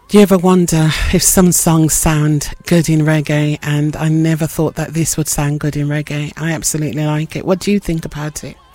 Do you ever wonder if some songs sound good in reggae? And I never thought that this would sound good in reggae. I absolutely like it. What do you think about it?